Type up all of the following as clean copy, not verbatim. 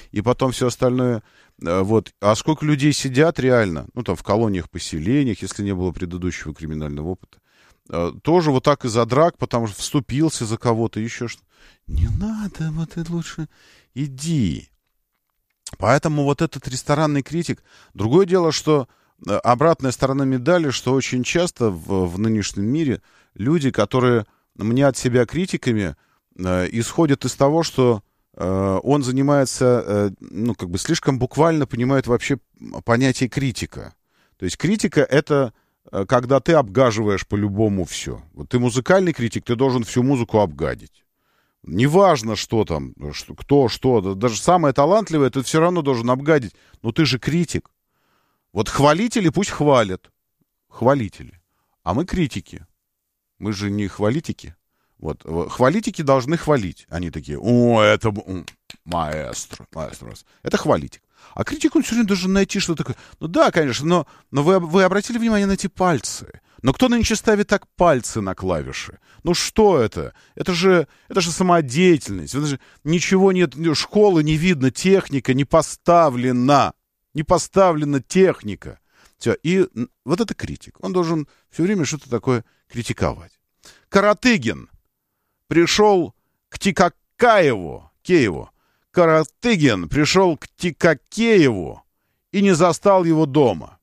и потом все остальное. Вот. А сколько людей сидят реально, ну, там, в колониях, поселениях, если не было предыдущего криминального опыта, тоже вот так из-за драк, потому что вступился за кого-то, еще что-то. Не надо, вот ты лучше иди. Поэтому вот этот ресторанный критик. Другое дело, что обратная сторона медали, что очень часто в нынешнем мире люди, которые мнят себя критиками, исходят из того, что он занимается, ну, как бы слишком буквально понимает вообще понятие критика. То есть критика — это когда ты обгаживаешь по-любому все. Вот ты музыкальный критик, ты должен всю музыку обгадить. Неважно, что там, кто, что. Даже самое талантливое ты все равно должен обгадить. Но ты же критик. Вот хвалители пусть хвалят. Хвалители. А мы критики. Мы же не хвалитики. Вот. Хвалитики должны хвалить. Они такие: о, это маэстро. Это хвалитик. А критик, он все время должен найти что-то такое. Ну да, конечно, но вы обратили внимание на эти пальцы? Но кто нынче ставит так пальцы на клавиши? Ну что это? Это же самодеятельность. Это же ничего нет, школы не видно, техника не поставлена. Не поставлена техника. Все. И вот это критик. Он должен все время что-то такое критиковать. Каратыгин пришел к Тикакаеву, Кееву. Каратыгин пришел к Тикакееву и не застал его дома.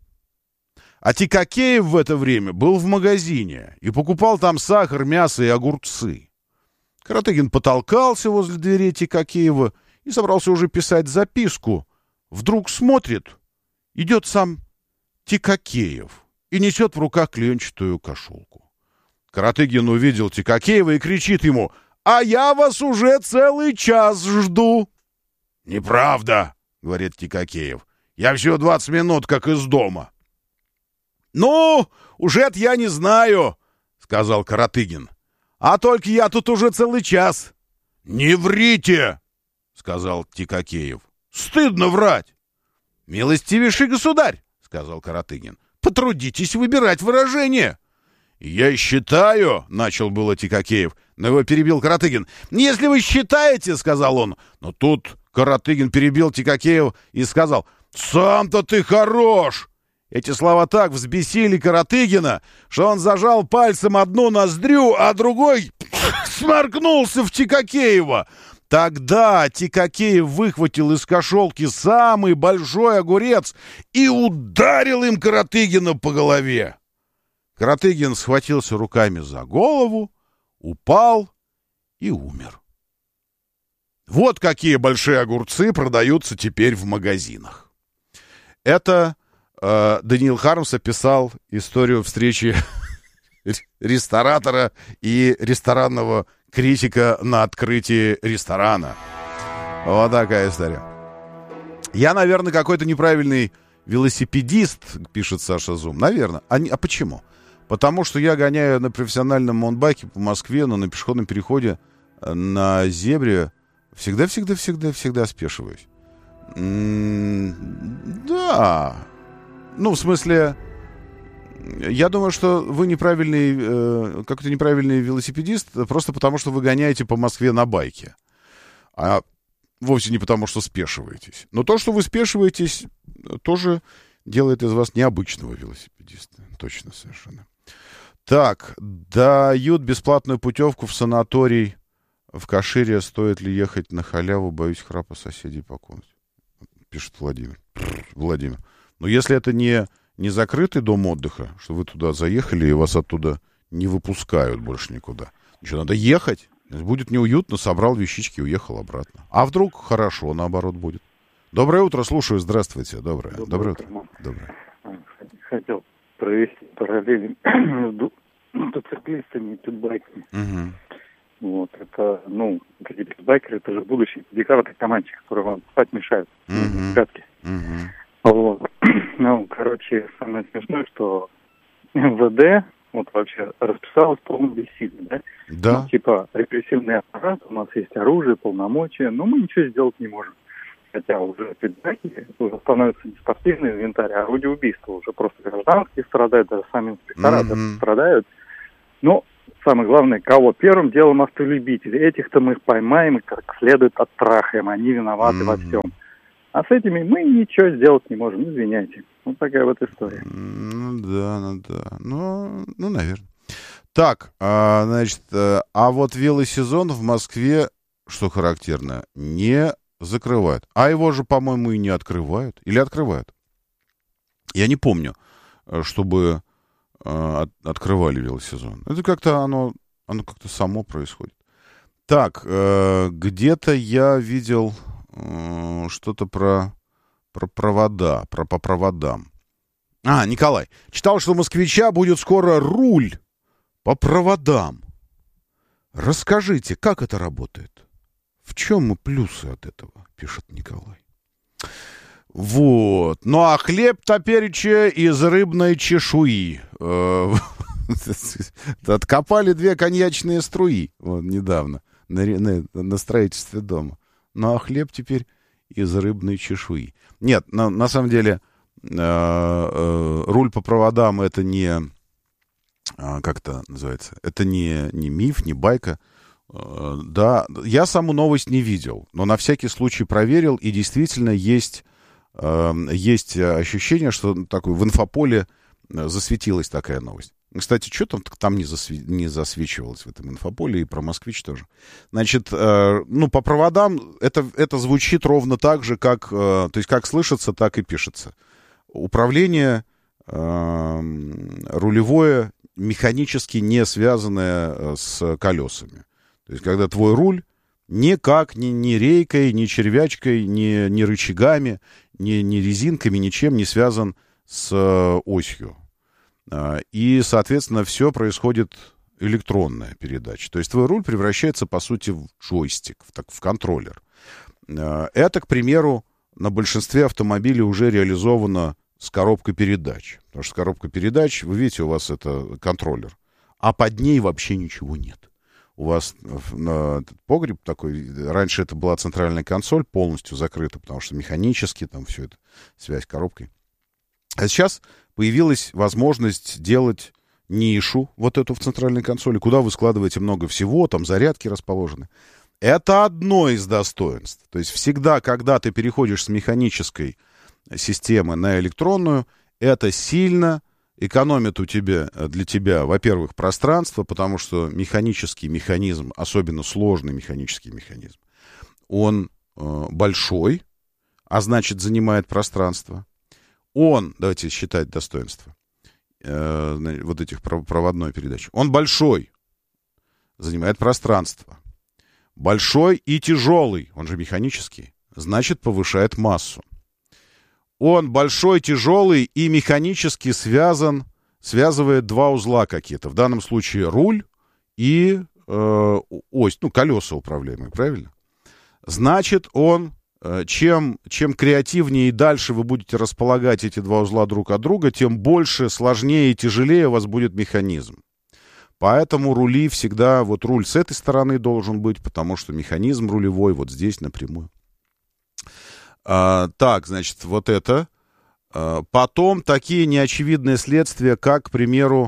А Тикакеев в это время был в магазине и покупал там сахар, мясо и огурцы. Каратыгин потолкался возле дверей Тикакеева и собрался уже писать записку. Вдруг смотрит, идет сам Тикакеев и несет в руках клеенчатую кошелку. Каратыгин увидел Тикакеева и кричит ему: «А я вас уже целый час жду!» «Неправда», — говорит Тикакеев. «Я всего 20 минут как из дома». «Ну, уже-то я не знаю», — сказал Каратыгин. «А только я тут уже целый час». «Не врите», — сказал Тикакеев. «Стыдно врать». «Милостивейший государь», — сказал Каратыгин, — «потрудитесь выбирать выражение». «Я считаю», — начал было Тикакеев, но его перебил Каратыгин. «Если вы считаете», — сказал он. Но тут Каратыгин перебил Тикакеева и сказал: «Сам-то ты хорош!» Эти слова так взбесили Каратыгина, что он зажал пальцем одну ноздрю, а другой сморкнулся в Тикакеева. Тогда Тикакеев выхватил из кошелки самый большой огурец и ударил им Каратыгина по голове. Каратыгин схватился руками за голову, упал и умер. Вот какие большие огурцы продаются теперь в магазинах. Это Даниил Хармс описал историю встречи ресторатора и ресторанного критика на открытии ресторана. Вот такая история. Я, наверное, какой-то неправильный велосипедист, пишет Саша Зум. Наверное. А почему? Потому что я гоняю на профессиональном маунтбайке по Москве, но на пешеходном переходе на зебре всегда спешиваюсь. Да. Ну, в смысле, я думаю, что вы неправильный, какой-то неправильный велосипедист, просто потому, что вы гоняете по Москве на байке. А вовсе не потому, что спешиваетесь. Но то, что вы спешиваетесь, тоже делает из вас необычного велосипедиста. Точно, совершенно. Так, дают бесплатную путевку в санаторий в Кашире. Стоит ли ехать на халяву? Боюсь храпа соседей по комнате. Пишет Владимир. Владимир. Но если это не закрытый дом отдыха, что вы туда заехали и вас оттуда не выпускают больше никуда. Что, надо ехать? Будет неуютно, собрал вещички и уехал обратно. А вдруг хорошо, наоборот, будет. Доброе утро, слушаю. Здравствуйте. Доброе утро. Доброе. Хотел провести параллели между мотоциклистами и питбайками. Угу. Вот, это, эти питбайкеры, это же будущие декаваты командчики, которые вам спать мешают. Вот. Самое смешное, что МВД вообще расписалось в полном бессилии, да? Да. Репрессивный аппарат, у нас есть оружие, полномочия, но мы ничего сделать не можем. Хотя уже питбайки уже становятся не спортивный инвентарь, а орудие убийства. Уже просто гражданские страдают, даже сами инспектора страдают. Но самое главное, кого первым делом автолюбители. Этих-то мы поймаем и как следует оттрахаем. Они виноваты во всем. А с этими мы ничего сделать не можем, извиняйте. Вот такая вот история. Ну да. Ну, наверное. Так, значит, а вот велосезон в Москве, что характерно, не закрывают. А его же, по-моему, и не открывают. Или открывают? Я не помню, чтобы открывали велосезон. Это как-то оно как-то само происходит. Так, где-то я видел что-то про провода, по проводам. Николай, читал, что у москвича будет скоро руль по проводам. Расскажите, как это работает? В чем плюсы от этого, пишет Николай. Вот. Ну, а хлеб топереча из рыбной чешуи. Откопали 2 коньячные струи вот, недавно на строительстве дома. Ну, а хлеб теперь из рыбной чешуи. Нет, на самом деле руль по проводам это не... Как это называется? Это не миф, не байка. Да, я саму новость не видел, но на всякий случай проверил, и действительно есть ощущение, что в инфополе засветилась такая новость. Кстати, что там не засвечивалось в этом инфополе, и про «Москвич» тоже. Значит, по проводам это звучит ровно так же, то есть как слышится, так и пишется. Управление рулевое механически не связанное с колесами. То есть когда твой руль никак ни рейкой, ни червячкой, ни рычагами, ни резинками, ничем не связан с осью. И, соответственно, все происходит электронная передача. То есть твой руль превращается, по сути, в джойстик, в контроллер. Это, к примеру, на большинстве автомобилей уже реализовано с коробкой передач. Потому что коробка передач, вы видите, у вас это контроллер. А под ней вообще ничего нет. У вас погреб такой, раньше это была центральная консоль, полностью закрыта, потому что механически там все это, связь с коробкой. А сейчас появилась возможность делать нишу вот эту в центральной консоли, куда вы складываете много всего, там зарядки расположены. Это одно из достоинств. То есть всегда, когда ты переходишь с механической системы на электронную, это сильно экономит для тебя, во-первых, пространство, потому что механический механизм, особенно сложный механический механизм, он большой, а значит занимает пространство. Давайте считать достоинства вот этих проводной передачи. Он большой, занимает пространство. Большой и тяжелый, он же механический, значит повышает массу. Он большой, тяжелый и механически связывает 2 узла какие-то. В данном случае руль и ось, колеса управляемые, правильно? Значит, чем креативнее и дальше вы будете располагать эти 2 узла друг от друга, тем больше, сложнее и тяжелее у вас будет механизм. Поэтому рули всегда, вот руль с этой стороны должен быть, потому что механизм рулевой вот здесь напрямую. Так, значит, вот это. Потом такие неочевидные следствия, как, к примеру,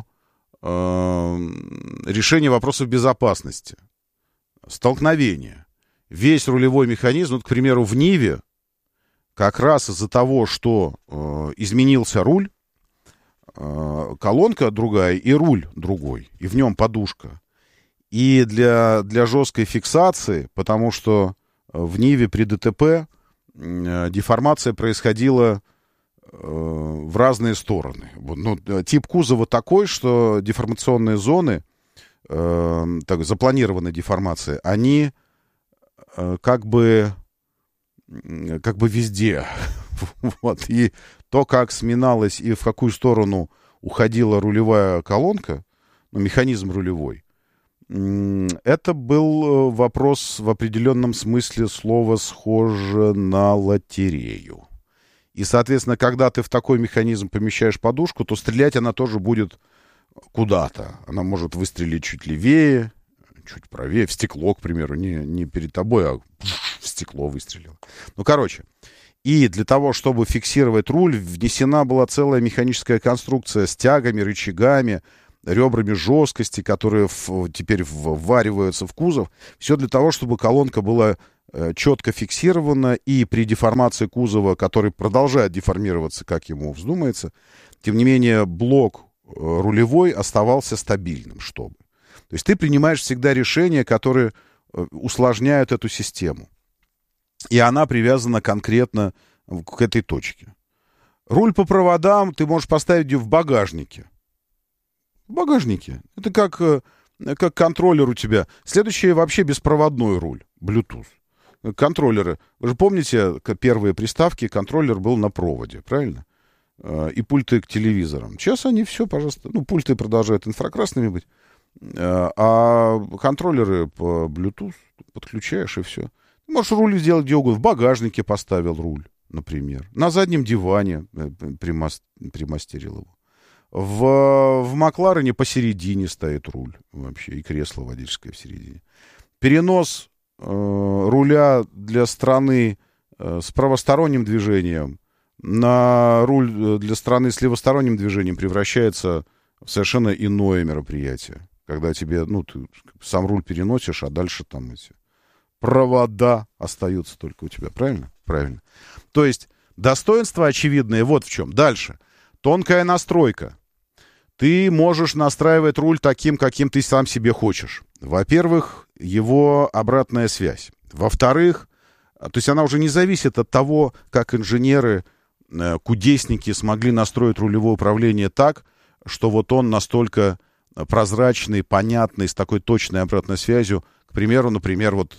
решение вопросов безопасности, столкновения. Весь рулевой механизм, к примеру, в Ниве, как раз из-за того, что изменился руль, колонка другая и руль другой, и в нем подушка. И для жесткой фиксации, потому что в Ниве при ДТП деформация происходила в разные стороны. Тип кузова такой, что деформационные зоны, запланированные деформации, они как бы везде. Вот. И то, как сминалась и в какую сторону уходила рулевая колонка, механизм рулевой, это был вопрос в определенном смысле слова схоже на лотерею. И, соответственно, когда ты в такой механизм помещаешь подушку, то стрелять она тоже будет куда-то. Она может выстрелить чуть левее, чуть правее, в стекло, к примеру, не перед тобой, а в стекло выстрелил. И для того, чтобы фиксировать руль, внесена была целая механическая конструкция с тягами, рычагами, ребрами жесткости, которые теперь ввариваются в кузов. Все для того, чтобы колонка была четко фиксировано, и при деформации кузова, который продолжает деформироваться, как ему вздумается, тем не менее блок рулевой оставался стабильным, чтобы. То есть ты принимаешь всегда решения, которые усложняют эту систему. И она привязана конкретно к этой точке. Руль по проводам ты можешь поставить в багажнике. В багажнике. Это как контроллер у тебя. Следующее вообще беспроводной руль. Bluetooth. Контроллеры. Вы же помните, первые приставки, контроллер был на проводе, правильно? И пульты к телевизорам. Сейчас они все, пожалуйста, пульты продолжают инфракрасными быть, а контроллеры по Bluetooth подключаешь, и все. Можешь руль сделать где угодно. В багажнике поставил руль, например. На заднем диване примастерил его. В Макларене посередине стоит руль вообще, и кресло водительское в середине. Перенос руля для страны с правосторонним движением на руль для страны с левосторонним движением превращается в совершенно иное мероприятие. Когда тебе, ты сам руль переносишь, а дальше там эти провода остаются только у тебя. Правильно? Правильно. То есть достоинство очевидное вот в чем. Дальше. Тонкая настройка. Ты можешь настраивать руль таким, каким ты сам себе хочешь. Во-первых, его обратная связь. Во-вторых, то есть она уже не зависит от того, как инженеры, кудесники смогли настроить рулевое управление так, что вот он настолько прозрачный, понятный, с такой точной обратной связью. К примеру, например, вот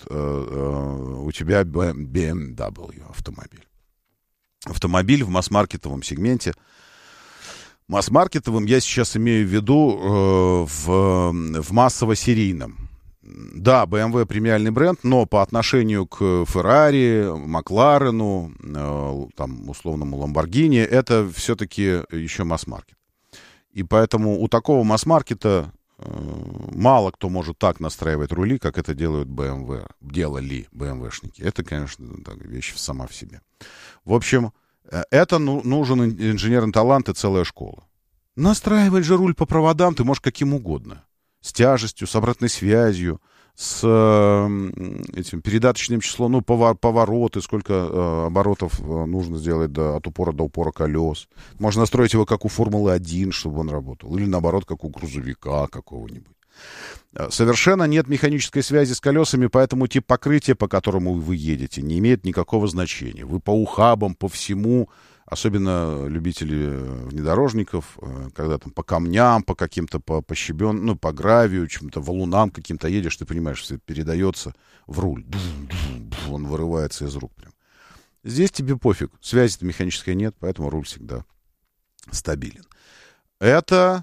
у тебя BMW автомобиль. Автомобиль в масс-маркетовом сегменте. Масс-маркетовым я сейчас имею в виду в массово-серийном. Да, BMW премиальный бренд, но по отношению к Ferrari, Макларену, там, условному Lamborghini, это все-таки еще масс-маркет. И поэтому у такого масс-маркета мало кто может так настраивать рули, как это делают делали BMW-шники. Это, конечно, вещь сама в себе. В общем, это нужен инженерный талант и целая школа. Настраивать же руль по проводам ты можешь каким угодно. С тяжестью, с обратной связью, с этим передаточным числом, повороты, сколько оборотов нужно сделать от упора до упора колес. Можно настроить его как у Формулы-1, чтобы он работал. Или наоборот, как у грузовика какого-нибудь. Совершенно нет механической связи с колесами, поэтому тип покрытия, по которому вы едете, не имеет никакого значения. Вы по ухабам, по всему, особенно любители внедорожников, когда там по камням, по каким-то, по по гравию, чем-то валунам каким-то едешь, ты понимаешь, все передается в руль. Он вырывается из рук прям. Здесь тебе пофиг. Связи-то механической нет, поэтому руль всегда стабилен. Это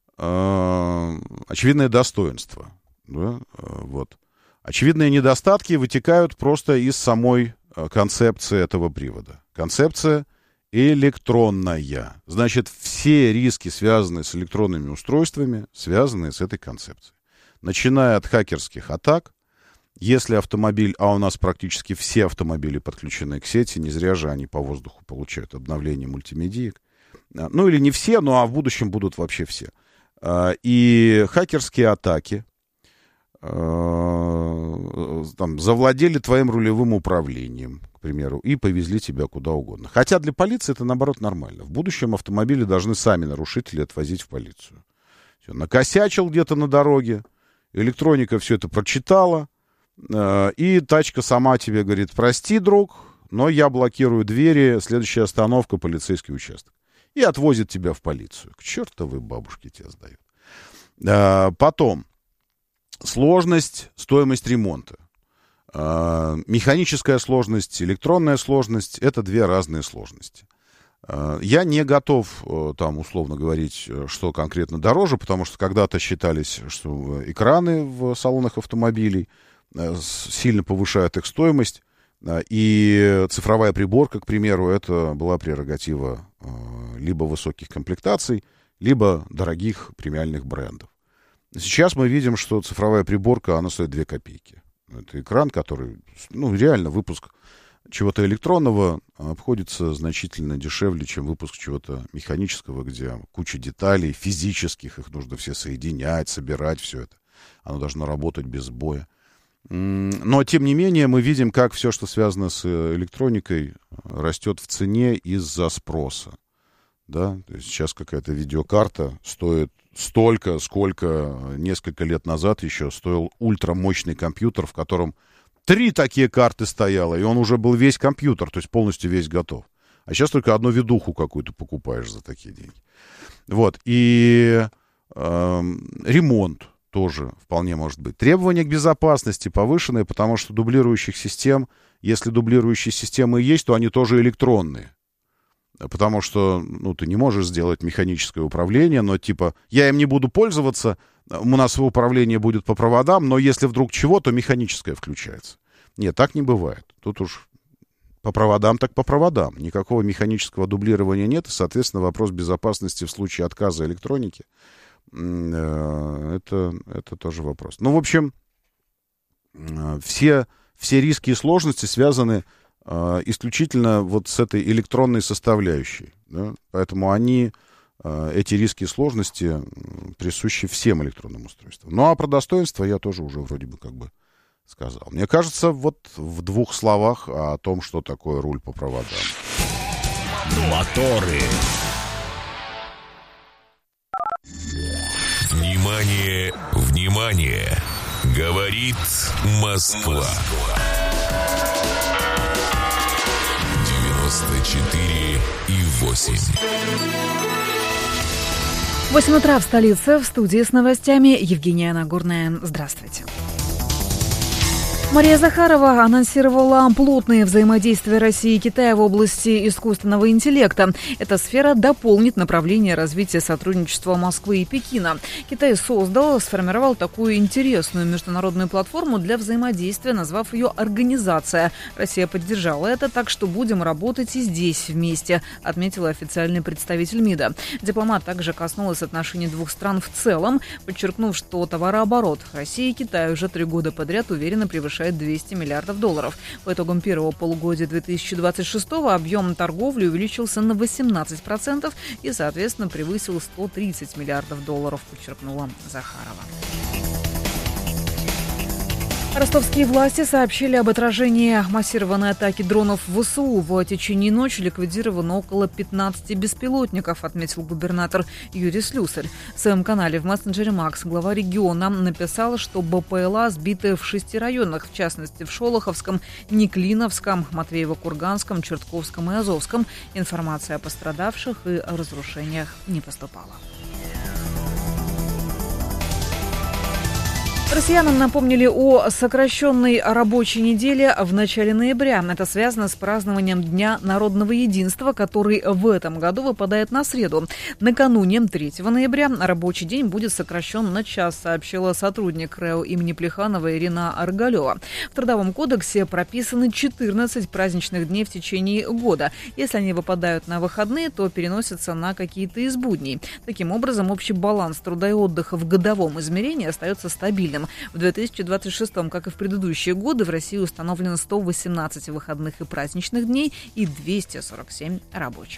очевидное достоинство. Да? Вот. Очевидные недостатки вытекают просто из самой концепции этого привода. Концепция электронная. Значит, все риски, связанные с электронными устройствами, связаны с этой концепцией. Начиная от хакерских атак, если автомобиль, а у нас практически все автомобили подключены к сети, не зря же они по воздуху получают обновление мультимедиек. Или не все, но в будущем будут вообще все. И хакерские атаки завладели твоим рулевым управлением, к примеру, и повезли тебя куда угодно. Хотя для полиции это, наоборот, нормально. В будущем автомобили должны сами нарушители отвозить в полицию. Все, накосячил где-то на дороге, электроника все это прочитала, и тачка сама тебе говорит: прости, друг, но я блокирую двери, следующая остановка — полицейский участок. И отвозит тебя в полицию. К чертовой бабушке тебя сдают. Потом. Сложность, стоимость ремонта. Механическая сложность, электронная сложность — это две разные сложности. Я не готов там условно говорить, что конкретно дороже, потому что когда-то считались, что экраны в салонах автомобилей сильно повышают их стоимость, и цифровая приборка, к примеру, это была прерогатива либо высоких комплектаций, либо дорогих премиальных брендов. Сейчас мы видим, что цифровая приборка, она стоит 2 копейки. Это экран, который, реально выпуск чего-то электронного обходится значительно дешевле, чем выпуск чего-то механического, где куча деталей физических, их нужно все соединять, собирать, все это. Оно должно работать без сбоя. Но, тем не менее, мы видим, как все, что связано с электроникой, растет в цене из-за спроса. Да? То есть сейчас какая-то видеокарта стоит столько, сколько несколько лет назад еще стоил ультрамощный компьютер, в котором 3 такие карты стояло, и он уже был весь компьютер, то есть полностью весь готов. А сейчас только одну видуху какую-то покупаешь за такие деньги. Вот. И ремонт тоже вполне может быть. Требования к безопасности повышенные, потому что дублирующих систем, если дублирующие системы есть, то они тоже электронные. Потому что, ты не можешь сделать механическое управление, но типа, я им не буду пользоваться, у нас управление будет по проводам, но если вдруг чего, то механическое включается. Нет, так не бывает. Тут уж по проводам, так по проводам. Никакого механического дублирования нет, и, соответственно, вопрос безопасности в случае отказа электроники, это тоже вопрос. В общем, все риски и сложности связаны исключительно вот с этой электронной составляющей. Да? Поэтому эти риски и сложности присущи всем электронным устройствам. А про достоинство я тоже уже вроде бы как бы сказал. Мне кажется, вот в 2 словах о том, что такое руль по проводам. Моторы. Внимание, внимание! Говорит Москва. 94,8. 8 утра в столице. В студии с новостями Евгения Нагорная. Здравствуйте. Мария Захарова анонсировала плотные взаимодействия России и Китая в области искусственного интеллекта. Эта сфера дополнит направление развития сотрудничества Москвы и Пекина. Китай сформировал такую интересную международную платформу для взаимодействия, назвав ее «Организация». Россия поддержала это, так что будем работать и здесь вместе, отметила официальный представитель МИДа. Дипломат также коснулась отношений 2 стран в целом, подчеркнув, что товарооборот России и Китая уже 3 года подряд уверенно превышает $200 миллиардов. По итогам первого полугодия 2026-го объем торговли увеличился на 18% и, соответственно, превысил $130 миллиардов, подчеркнула Захарова. Ростовские власти сообщили об отражении массированной атаки дронов ВСУ. В течение ночи ликвидировано около 15 беспилотников, отметил губернатор Юрий Слюсарь. В своем канале в мессенджере Макс глава региона написал, что БПЛА сбиты в 6 районах, в частности в Шолоховском, Неклиновском, Матвеево-Курганском, Чертковском и Азовском. Информация о пострадавших и разрушениях не поступала. Россиянам напомнили о сокращенной рабочей неделе в начале ноября. Это связано с празднованием Дня народного единства, который в этом году выпадает на среду. Накануне 3 ноября рабочий день будет сокращен на час, сообщила сотрудник РЭО имени Плеханова Ирина Аргалева. В Трудовом кодексе прописаны 14 праздничных дней в течение года. Если они выпадают на выходные, то переносятся на какие-то из будней. Таким образом, общий баланс труда и отдыха в годовом измерении остается стабильным. В 2026-м, как и в предыдущие годы, в России установлено 118 выходных и праздничных дней и 247 рабочих.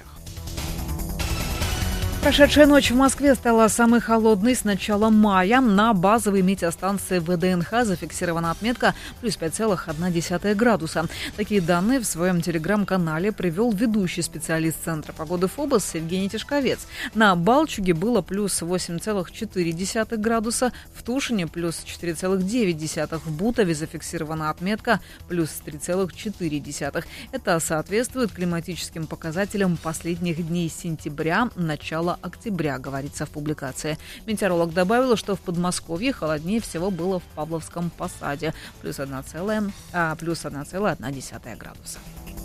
Прошедшая ночь в Москве стала самой холодной с начала мая. На базовой метеостанции ВДНХ зафиксирована отметка плюс 5,1 градуса. Такие данные в своем телеграм-канале привел ведущий специалист Центра погоды ФОБОС Евгений Тишковец. На Балчуге было плюс 8,4 градуса, в Тушине плюс 4,9, в Бутове зафиксирована отметка плюс 3,4. Это соответствует климатическим показателям последних дней сентября, начала октября, говорится в публикации. Метеоролог добавила, что в Подмосковье холоднее всего было в Павловском Посаде, плюс 1,1 градуса.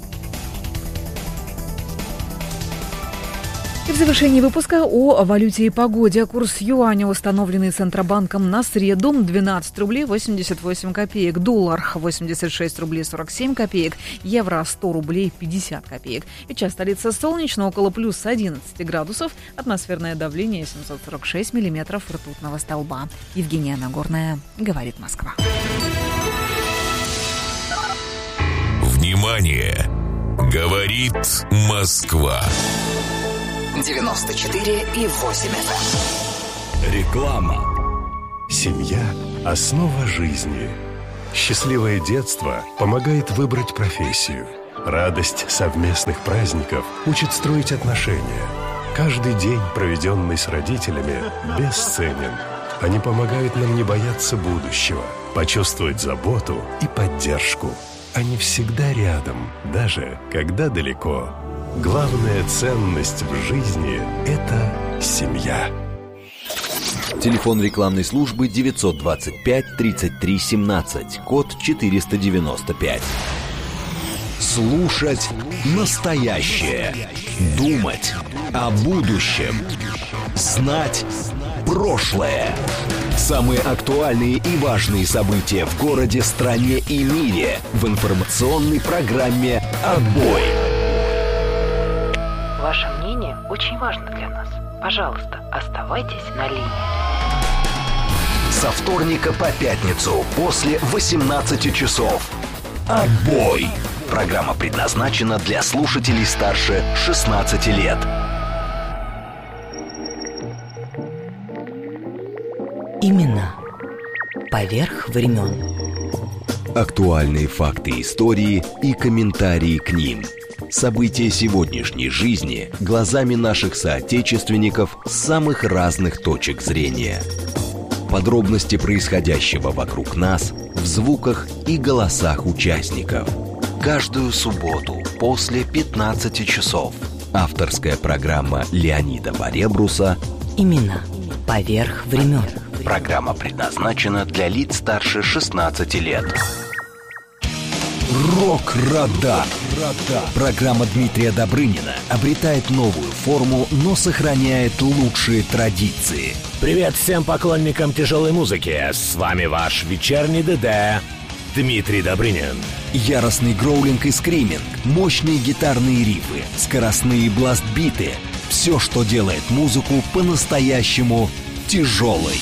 И в завершении выпуска о валюте и погоде. Курс юаня, установленный Центробанком на среду, 12 рублей 88 копеек. Доллар 86 рублей 47 копеек. Евро 100 рублей 50 копеек. Сейчас столица солнечно, около плюс 11 градусов. Атмосферное давление 746 миллиметров ртутного столба. Евгения Нагорная, говорит Москва. Внимание! Говорит Москва. 94,8 FM. Реклама. Семья – основа жизни. Счастливое детство помогает выбрать профессию. Радость совместных праздников учит строить отношения. Каждый день, проведенный с родителями, бесценен. Они помогают нам не бояться будущего, почувствовать заботу и поддержку. Они всегда рядом, даже когда далеко. Главная ценность в жизни – это семья. Телефон рекламной службы 925 33 17, код 495. Слушать настоящее. Думать о будущем. Знать прошлое. Самые актуальные и важные события в городе, стране и мире в информационной программе «Отбой». Ваше мнение очень важно для нас. Пожалуйста, оставайтесь на линии. Со вторника по пятницу после 18 часов. «Отбой». Программа предназначена для слушателей старше 16 лет. Именно поверх времен. Актуальные факты истории и комментарии к ним. События сегодняшней жизни глазами наших соотечественников с самых разных точек зрения. Подробности происходящего вокруг нас в звуках и голосах участников. Каждую субботу после 15 часов. Авторская программа Леонида Баребруса Именно поверх времен. Программа предназначена для лиц старше 16 лет. Рок-радар. Программа Дмитрия Добрынина обретает новую форму, но сохраняет лучшие традиции. Привет всем поклонникам тяжелой музыки. С вами ваш вечерний ДД Дмитрий Добрынин. Яростный гроулинг и скриминг, мощные гитарные рифы, скоростные бласт-биты. Все, что делает музыку по-настоящему тяжелой.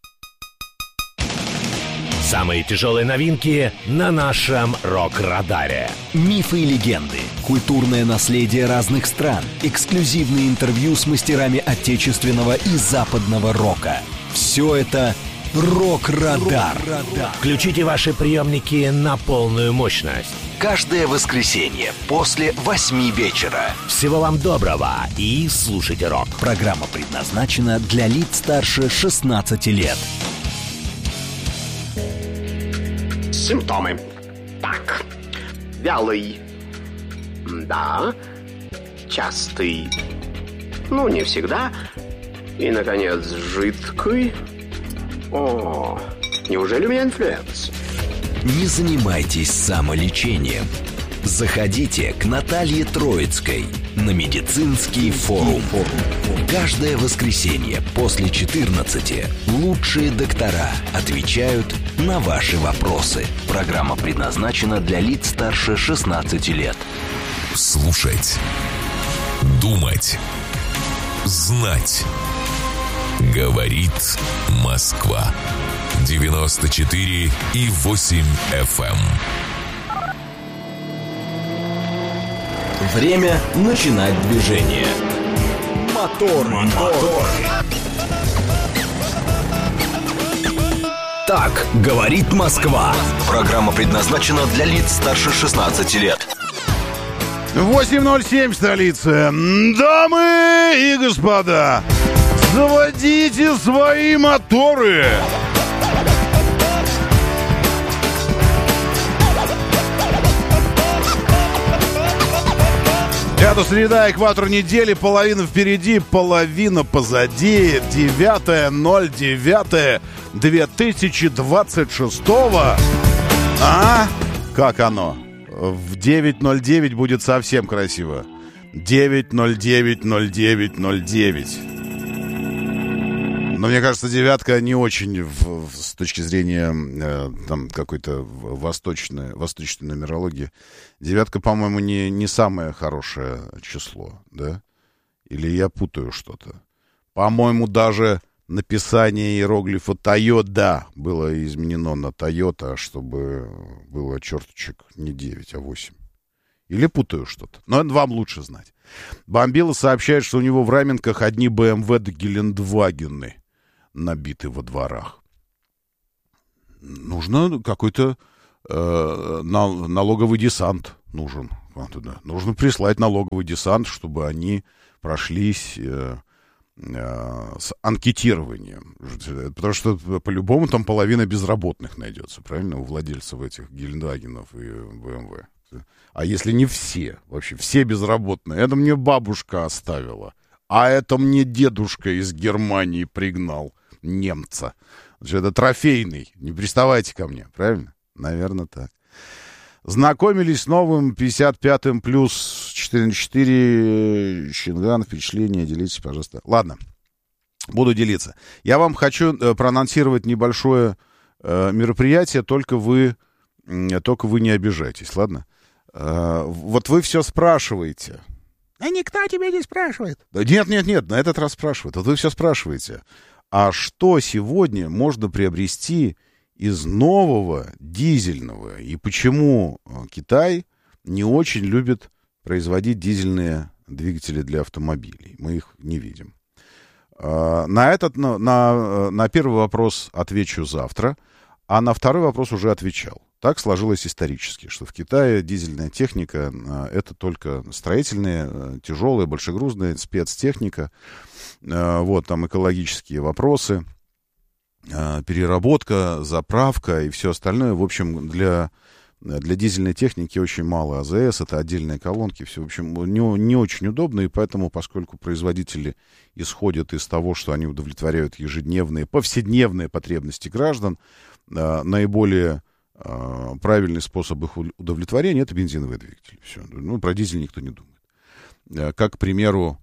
Самые тяжелые новинки на нашем рок-радаре. Мифы и легенды, культурное наследие разных стран, эксклюзивные интервью с мастерами отечественного и западного рока. Все это «Рок-радар». Включите ваши приемники на полную мощность. Каждое воскресенье после 8 вечера. Всего вам доброго и слушайте рок. Программа предназначена для лиц старше 16 лет. Симптомы. Так. Вялый. Да. Частый. Ну, не всегда. И, наконец, жидкий. О, неужели у меня инфлюенс? Не занимайтесь самолечением. Заходите к Наталье Троицкой на медицинский форум. Каждое воскресенье после 14 лучшие доктора отвечают на ваши вопросы. Программа предназначена для лиц старше 16 лет. Слушать. Думать. Знать. Говорит Москва. 94,8 FM. Время начинать движение. Мотор. Так говорит Москва. Программа предназначена для лиц старше 16 лет. 8:07 столица. Дамы и господа, заводите свои моторы. Это среда, экватор недели, половина впереди, половина позади. 9.09.2026. А? Как оно? В 9:09 будет совсем красиво. 9:09:09:09. Но мне кажется, девятка не очень с точки зрения там какой-то восточной нумерологии. Девятка, по-моему, не самое хорошее число, да? Или я путаю что-то? По-моему, даже написание иероглифа «Тойота» было изменено на «Тойота», чтобы было черточек не 9, а 8. Или путаю что-то. Но вам лучше знать. Бомбила сообщает, что у него в Раменках одни BMW да Гелендвагены набиты во дворах. Нужно какой-то налоговый десант нужен. Нужно прислать налоговый десант, чтобы они прошлись с анкетированием. Потому что по-любому там половина безработных найдется, правильно, у владельцев этих Гелендвагенов и БМВ. А если не все, вообще все безработные, это мне бабушка оставила, а это мне дедушка из Германии пригнал, немца. Это трофейный, не приставайте ко мне, правильно? Наверное, так. Знакомились с новым 55-м плюс 4×4 Чинган, впечатления, делитесь, пожалуйста. Ладно, буду делиться. Я вам хочу проанонсировать небольшое мероприятие, только вы не обижайтесь, ладно? Вот вы все спрашиваете. А никто тебя не спрашивает. Нет, на этот раз спрашивают. Вот вы все спрашиваете. А что сегодня можно приобрести из нового дизельного? И почему Китай не очень любит производить дизельные двигатели для автомобилей? Мы их не видим. На первый вопрос отвечу завтра, а на второй вопрос уже отвечал. Так сложилось исторически, что в Китае дизельная техника — это только строительная, тяжелая, большегрузная спецтехника. Вот, там экологические вопросы, переработка, заправка и все остальное. В общем, для дизельной техники очень мало АЗС, это отдельные колонки, все, в общем, не очень удобно, и поэтому, поскольку производители исходят из того, что они удовлетворяют ежедневные, повседневные потребности граждан, наиболее правильный способ их удовлетворения — это бензиновые двигатели. Все. Ну, про дизель никто не думает. Как, к примеру,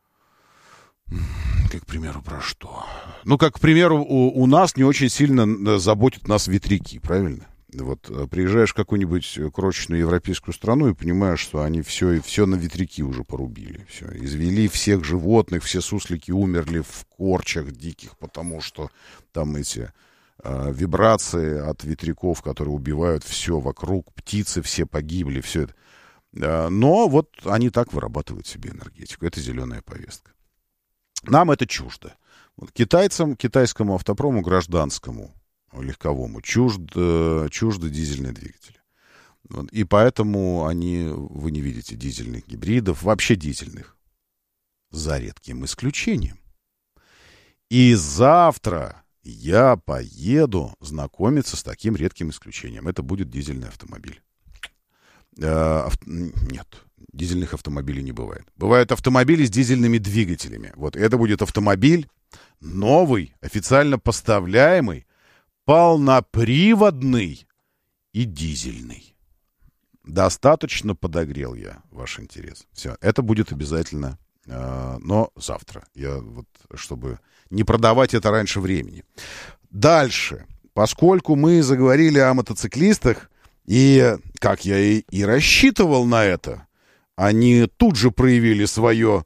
про что? Ну, как, к примеру, у нас не очень сильно заботят нас ветряки, правильно? Вот приезжаешь в какую-нибудь крошечную европейскую страну и понимаешь, что они все на ветряки уже порубили. Все. Извели всех животных, все суслики умерли в корчах диких, потому что там эти вибрации от ветряков, которые убивают все вокруг, птицы все погибли, все это. Но вот они так вырабатывают себе энергетику. Это зеленая повестка. Нам это чуждо. Вот китайцам, китайскому автопрому, гражданскому, легковому, чуждо дизельные двигатели. Вот. И поэтому вы не видите дизельных гибридов, вообще дизельных, за редким исключением. И завтра я поеду знакомиться с таким редким исключением. Это будет дизельный автомобиль. Нет, дизельных автомобилей не бывает. Бывают автомобили с дизельными двигателями. Вот это будет автомобиль новый, официально поставляемый, полноприводный и дизельный. Достаточно подогрел я ваш интерес. Все, это будет обязательно, но завтра. Чтобы не продавать это раньше времени. Дальше. Поскольку мы заговорили о мотоциклистах, и, как я и рассчитывал на это, они тут же проявили свое...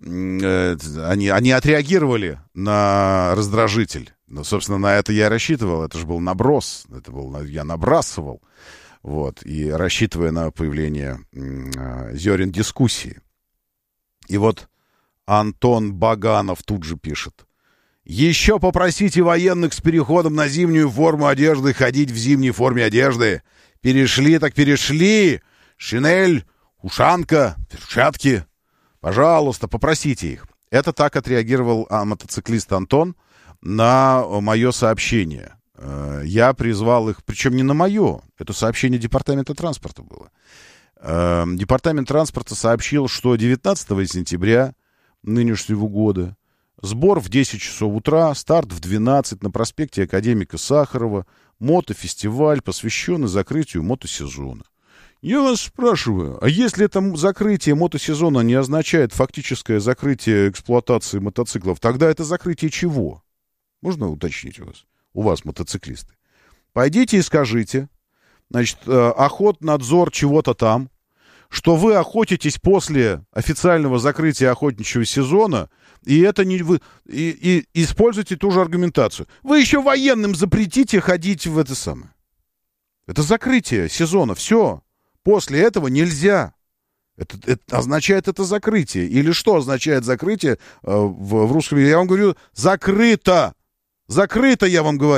Они отреагировали на раздражитель. Ну, собственно, на это я и рассчитывал. Это же был наброс. Я набрасывал. Вот, и рассчитывая на появление зерен дискуссии. И вот Антон Баганов тут же пишет. Еще попросите военных с переходом на зимнюю форму одежды ходить в зимней форме одежды. Перешли так перешли. Шинель, ушанка, перчатки. Пожалуйста, попросите их. Это так отреагировал мотоциклист Антон на мое сообщение. Я призвал их, причем не на мое, это сообщение Департамента транспорта было. Департамент транспорта сообщил, что 19 сентября нынешнего года сбор в 10 часов утра, старт в 12 на проспекте Академика Сахарова, мотофестиваль, посвященный закрытию мотосезона. Я вас спрашиваю, а если это закрытие мотосезона не означает фактическое закрытие эксплуатации мотоциклов, тогда это закрытие чего? Можно уточнить у вас? У вас, мотоциклисты. Пойдите и скажите, значит, охотнадзор чего-то там, что вы охотитесь после официального закрытия охотничьего сезона, и это не вы и используйте ту же аргументацию. Вы еще военным запретите ходить в это самое. Это закрытие сезона, все. После этого нельзя. Это означает это закрытие. Или что означает закрытие в русском языке? Я вам говорю, закрыто. Закрыто, я вам говорю.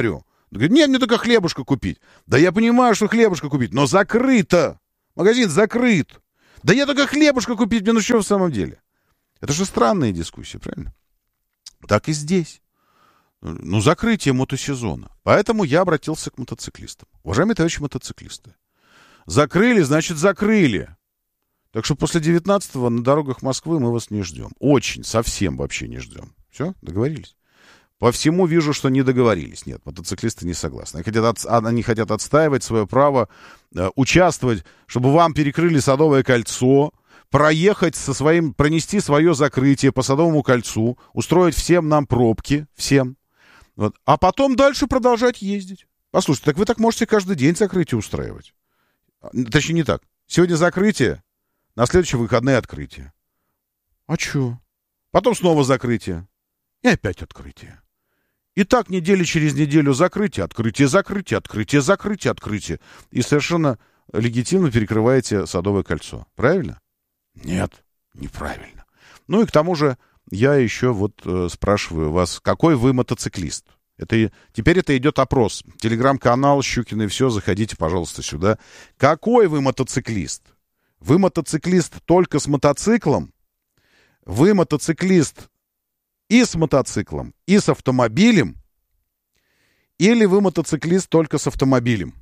Говорит, нет, мне только хлебушка купить. Да я понимаю, что хлебушка купить, но закрыто. Магазин закрыт. Да я только хлебушка купить, мне ну что в самом деле? Это же странная дискуссия, правильно? Так и здесь. Ну, закрытие мотосезона. Поэтому я обратился к мотоциклистам. Уважаемые товарищи мотоциклисты, закрыли, значит, закрыли. Так что после 19-го на дорогах Москвы мы вас не ждем. Очень, совсем вообще не ждем. Все, договорились? По всему вижу, что не договорились. Нет, мотоциклисты не согласны. Они хотят отстаивать свое право участвовать, чтобы вам перекрыли Садовое кольцо, проехать пронести свое закрытие по Садовому кольцу, устроить всем нам пробки, всем. Вот. А потом дальше продолжать ездить. Послушайте, так вы так можете каждый день закрытие устраивать. Точнее, не так. Сегодня закрытие, на следующие выходные открытие. А чё? Потом снова закрытие. И опять открытие. И так недели через неделю закрытие, открытие, закрытие, открытие, закрытие, открытие. И совершенно легитимно перекрываете Садовое кольцо. Правильно? Нет, неправильно. Ну и к тому же я еще вот спрашиваю вас, какой вы мотоциклист? Теперь это идет опрос. Телеграм-канал Щукина и все, заходите, пожалуйста, сюда. Какой вы мотоциклист? Вы мотоциклист только с мотоциклом? Вы мотоциклист и с мотоциклом, и с автомобилем? Или вы мотоциклист только с автомобилем?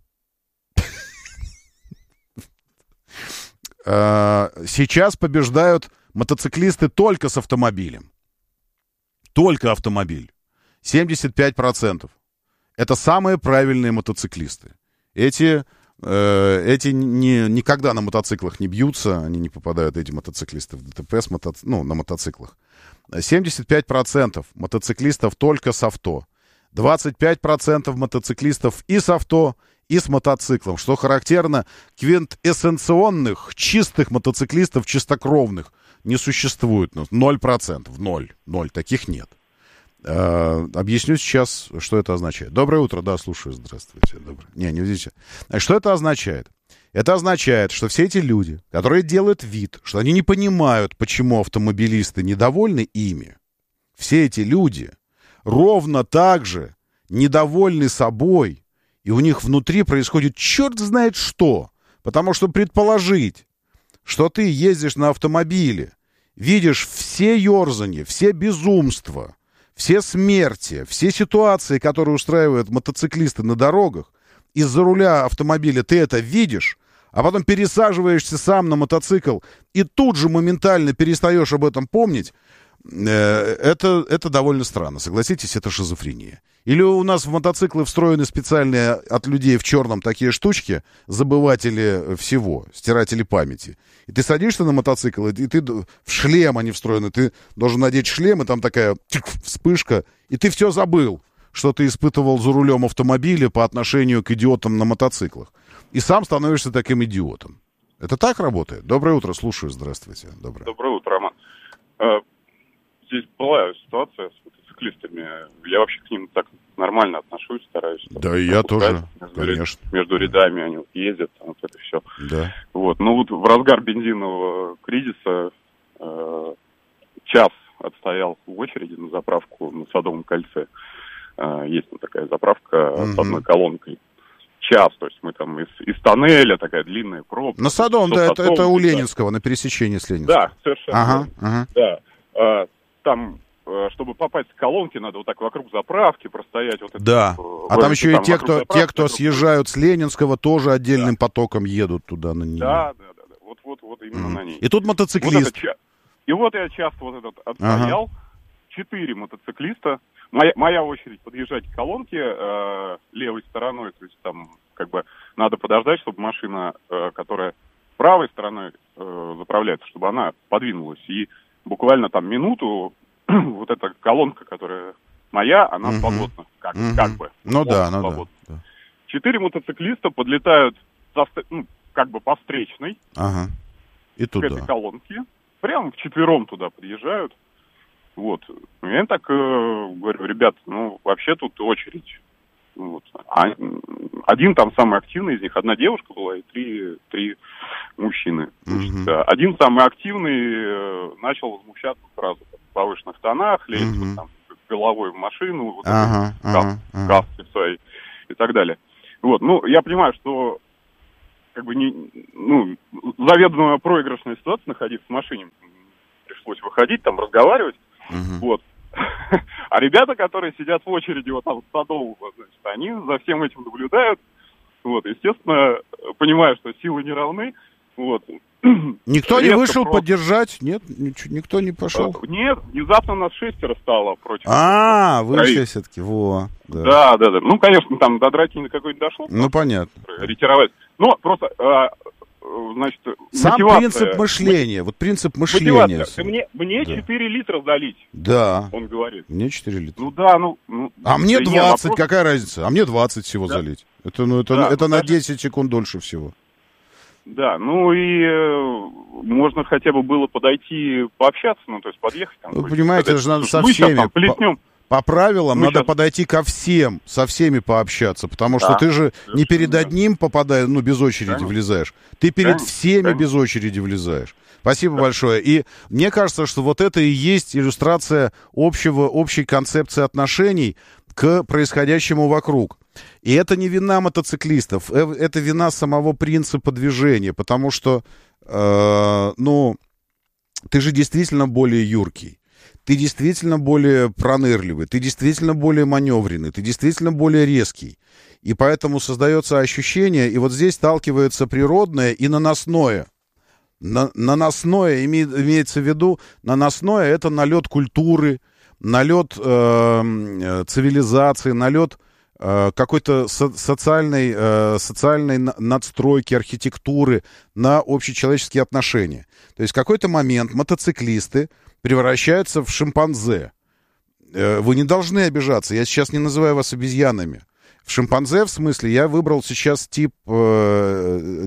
Сейчас побеждают мотоциклисты только с автомобилем. Только автомобиль. 75%. Это самые правильные мотоциклисты. Эти никогда на мотоциклах не бьются, они не попадают, эти мотоциклисты, в ДТП на мотоциклах. 75% мотоциклистов только с авто. 25% мотоциклистов и с авто, и с мотоциклом. Что характерно, квинтэссенционных, чистых мотоциклистов, чистокровных, не существует. 0%. Ноль. Таких нет. Объясню сейчас, что это означает. Доброе утро, да, слушаю, здравствуйте. Не видите. Что это означает? Это означает, что все эти люди, которые делают вид, что они не понимают, почему автомобилисты недовольны ими, все эти люди ровно так же недовольны собой, и у них внутри происходит черт знает что. Потому что предположить, что ты ездишь на автомобиле, видишь все ерзанья, все безумства, все смерти, все ситуации, которые устраивают мотоциклисты на дорогах, из-за руля автомобиля ты это видишь, а потом пересаживаешься сам на мотоцикл и тут же моментально перестаешь об этом помнить, это довольно странно. Согласитесь, это шизофрения. Или у нас в мотоциклы встроены специальные от людей в черном такие штучки, забыватели всего, стиратели памяти. И ты садишься на мотоцикл, и ты в шлем они встроены, ты должен надеть шлем, и там такая вспышка, и ты все забыл, что ты испытывал за рулем автомобиля по отношению к идиотам на мотоциклах. И сам становишься таким идиотом. Это так работает? Доброе утро, слушаю, здравствуйте. Доброе утро, Роман. Здесь была ситуация с мотоциклистами. Я вообще к ним так нормально отношусь, стараюсь. Да, и я тоже, конечно. Между рядами они ездят, вот это все. Да. Вот. Ну вот в разгар бензинового кризиса час отстоял в очереди на заправку на Садовом кольце. Есть там такая заправка с одной колонкой. Час, то есть мы там из тоннеля, такая длинная пробка. На Садовом, да, это у Ленинского, на пересечении с Ленинского. Да, совершенно. Ага. Да. Там, чтобы попасть к колонке, надо вот так вокруг заправки простоять. Вот да, а там еще и те, кто съезжают с Ленинского, тоже отдельным потоком едут туда на нее. Да. Вот именно на ней. И тут мотоциклист. И вот я часто вот этот отстоял. 4 мотоциклиста. Моя очередь подъезжать к колонке левой стороной, то есть там как бы надо подождать, чтобы машина, которая правой стороной заправляется, чтобы она подвинулась. И буквально там минуту вот эта колонка, которая моя, она свободна. Как бы. Ну да. 4 мотоциклиста подлетают как бы по встречной и к этой колонке. Прямо вчетвером туда подъезжают. Вот. Я так говорю, ребят, вообще тут очередь. Вот. Один там самый активный из них, одна девушка была и три мужчины. Значит, один самый активный начал возмущаться сразу в повышенных тонах, лезть там, головой в машину, вот каске своей и так далее. Вот, ну, я понимаю, что как бы заведомо проигрышная ситуация находиться в машине. Пришлось выходить, там, разговаривать. Вот. А ребята, которые сидят в очереди вот там с Садового, значит, они за всем этим наблюдают. Вот, естественно, понимаю, что силы не равны. Вот. Никто не вышел поддержать? Нет? Никто не пошел? Нет, внезапно нас 6 стало против. Вышли все-таки, во. Да. Ну, конечно, там до драки никакой не дошло. Ну, понятно. Ретировать. Но просто, значит, сам принцип мышления. Вот принцип мышления. Мне 4 литра залить. Да. Он говорит. Мне 4 литра. Ну да, А мне 20, какая разница? А мне 20 всего залить. Это на 10 секунд дольше всего. Да, ну и можно хотя бы было подойти, пообщаться, ну, то есть подъехать. Там, вы понимаете, это же надо со всеми. По правилам надо подойти ко всем, со всеми пообщаться, потому что ты же не перед одним попадаешь, ну, без очереди влезаешь. Ты перед всеми без очереди влезаешь. Спасибо большое. И мне кажется, что вот это и есть иллюстрация общей концепции отношений к происходящему вокруг. И это не вина мотоциклистов, это вина самого принципа движения, потому что, ты же действительно более юркий, ты действительно более пронырливый, ты действительно более маневренный, ты действительно более резкий. И поэтому создается ощущение, и вот здесь сталкивается природное и наносное. Наносное имеется в виду, наносное — это налет культуры, налет цивилизации, налет какой-то социальной надстройки, архитектуры на общечеловеческие отношения. То есть в какой-то момент мотоциклисты превращаются в шимпанзе. Вы не должны обижаться, я сейчас не называю вас обезьянами. В шимпанзе, в смысле, я выбрал сейчас тип в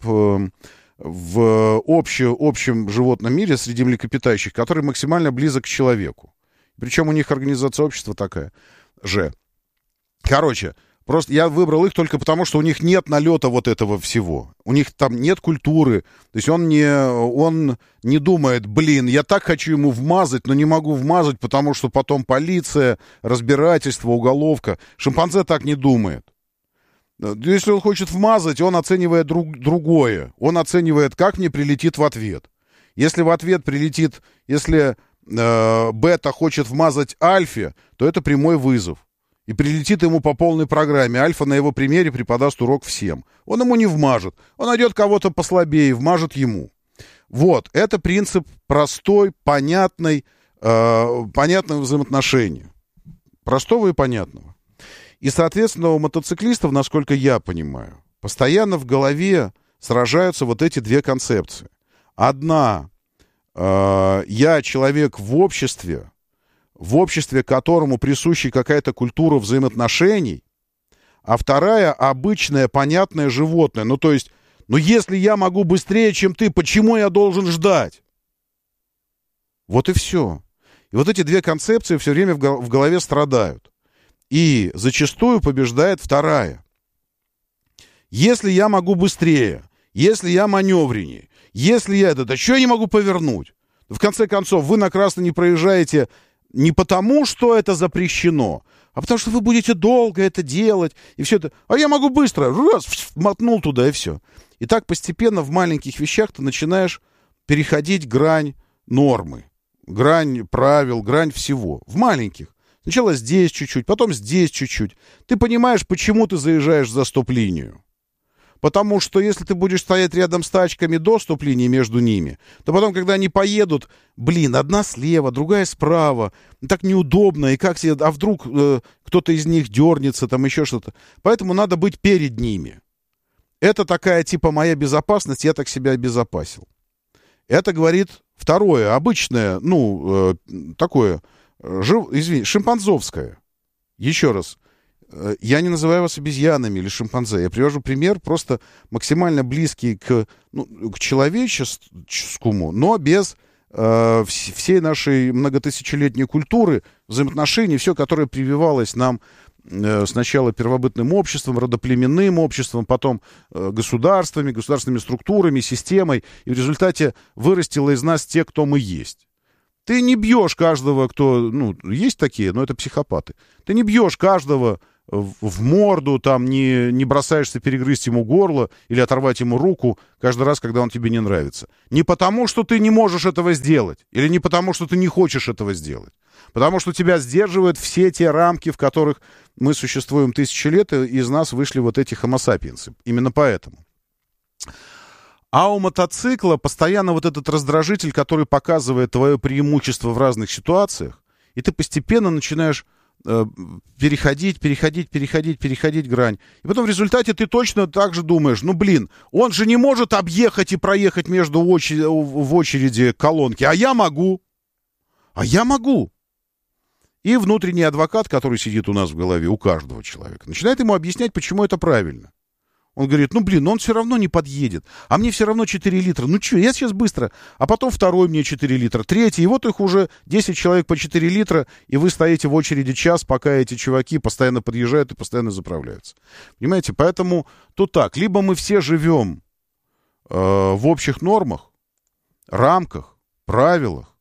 общем животном мире среди млекопитающих, который максимально близок к человеку. Причем у них организация общества такая же. Короче, просто я выбрал их только потому, что у них нет налета вот этого всего. У них там нет культуры. То есть он не думает, я так хочу ему вмазать, но не могу вмазать, потому что потом полиция, разбирательство, уголовка. Шимпанзе так не думает. Если он хочет вмазать, он оценивает другое. Он оценивает, как мне прилетит в ответ. Если в ответ прилетит, если бета хочет вмазать альфе, то это прямой вызов. И прилетит ему по полной программе. Альфа на его примере преподаст урок всем. Он ему не вмажет. Он найдет кого-то послабее и вмажет ему. Вот. Это принцип простой, понятного взаимоотношения. Простого и понятного. И, соответственно, у мотоциклистов, насколько я понимаю, постоянно в голове сражаются вот эти две концепции. Одна, я человек в обществе, которому присуща какая-то культура взаимоотношений, а вторая — обычное, понятное животное. Ну, то есть, если я могу быстрее, чем ты, почему я должен ждать? Вот и все. И вот эти две концепции все время в голове страдают. И зачастую побеждает вторая. Если я могу быстрее, если я маневреннее, если я да что я не могу повернуть? В конце концов, вы на красный не проезжаете не потому, что это запрещено, а потому что вы будете долго это делать, и все это. А я могу быстро, мотнул туда, и все. И так постепенно в маленьких вещах ты начинаешь переходить грань нормы, грань правил, грань всего. В маленьких. Сначала здесь чуть-чуть, потом здесь чуть-чуть. Ты понимаешь, почему ты заезжаешь за стоп-линию. Потому что если ты будешь стоять рядом с тачками до стоп-линии между ними, то потом, когда они поедут, одна слева, другая справа, так неудобно, и как себе, а вдруг кто-то из них дернется, там еще что-то. Поэтому надо быть перед ними. Это такая типа моя безопасность, я так себя обезопасил. Это говорит второе, обычное, такое, шимпанзовское. Еще раз. Я не называю вас обезьянами или шимпанзе. Я привожу пример просто максимально близкий к человеческому, но без всей нашей многотысячелетней культуры, взаимоотношений, все, которое прививалось нам сначала первобытным обществом, родоплеменным обществом, потом государственными структурами, системой, и в результате вырастило из нас те, кто мы есть. Ты не бьешь каждого, кто... Ну, есть такие, но это психопаты. Ты не бьешь каждого в морду, там, не бросаешься перегрызть ему горло или оторвать ему руку каждый раз, когда он тебе не нравится. Не потому, что ты не можешь этого сделать, или не потому, что ты не хочешь этого сделать. Потому что тебя сдерживают все те рамки, в которых мы существуем тысячи лет, и из нас вышли вот эти homo sapiens. Именно поэтому. А у мотоцикла постоянно вот этот раздражитель, который показывает твое преимущество в разных ситуациях, и ты постепенно начинаешь переходить грань. И потом в результате ты точно так же думаешь, ну, блин, он же не может объехать и проехать в очереди колонки, а я могу. И внутренний адвокат, который сидит у нас в голове, у каждого человека, начинает ему объяснять, почему это правильно. Он говорит, ну, блин, он все равно не подъедет. А мне все равно 4 литра. Ну, что, я сейчас быстро. А потом второй мне 4 литра, третий. И вот их уже 10 человек по 4 литра, и вы стоите в очереди час, пока эти чуваки постоянно подъезжают и постоянно заправляются. Понимаете? Поэтому тут так. Либо мы все живем в общих нормах, рамках, правилах,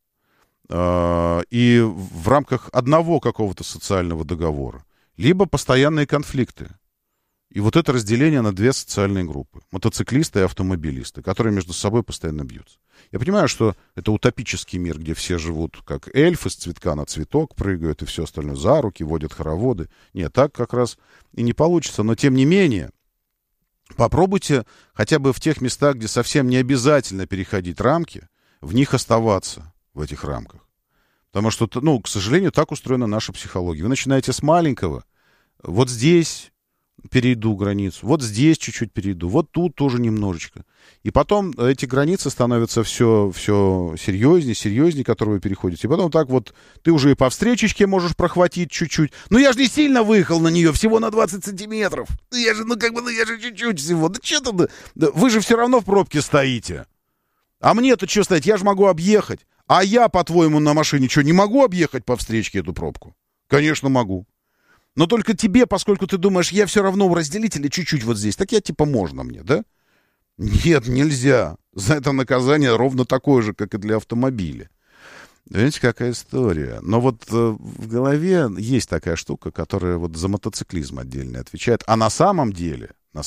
и в рамках одного какого-то социального договора, либо постоянные конфликты. И вот это разделение на две социальные группы. Мотоциклисты и автомобилисты, которые между собой постоянно бьются. Я понимаю, что это утопический мир, где все живут как эльфы, с цветка на цветок прыгают и все остальное, за руки водят хороводы. Нет, так как раз и не получится. Но тем не менее, попробуйте хотя бы в тех местах, где совсем не обязательно переходить рамки, в них оставаться, в этих рамках. Потому что, ну, к сожалению, так устроена наша психология. Вы начинаете с маленького. Вот здесь перейду границу, вот здесь чуть-чуть перейду, вот тут тоже немножечко. И потом эти границы становятся все серьезнее, которые вы переходите. И потом так вот, ты уже и по встречечке можешь прохватить чуть-чуть. Ну, я же не сильно выехал на нее, всего на 20 сантиметров. Я же чуть-чуть всего. Да что там, да, вы же все равно в пробке стоите. А мне-то что стоять, я же могу объехать. А я, по-твоему, на машине что, не могу объехать по встречке эту пробку? Конечно, могу. Но только тебе, поскольку ты думаешь, я все равно у разделителя чуть-чуть вот здесь, так я типа можно мне, да? Нет, нельзя. За это наказание ровно такое же, как и для автомобиля. Видите, какая история. Но вот в голове есть такая штука, которая вот за мотоциклизм отдельно отвечает. А на самом деле,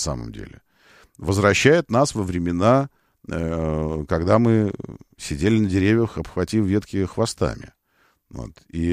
возвращает нас во времена, когда мы сидели на деревьях, обхватив ветки хвостами. Вот. И